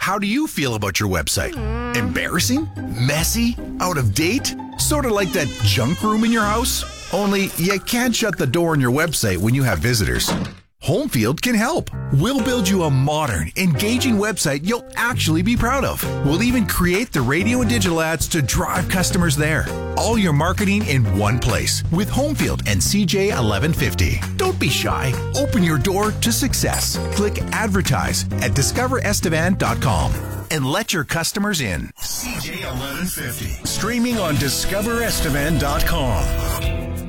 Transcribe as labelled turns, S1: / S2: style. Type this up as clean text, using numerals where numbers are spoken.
S1: How do you feel about your website? Embarrassing? Messy? Out of date? Sort of like that junk room in your house? Only you can't shut the door on your website when you have visitors. Homefield can help. We'll build you a modern, engaging website you'll actually be proud of. We'll even create the radio and digital ads to drive customers there. All your marketing in one place with Homefield and CJ 1150. Don't be shy. Open your door to success. Click advertise at discoverestevan.com and let your customers in. CJ 1150. Streaming on discoverestevan.com.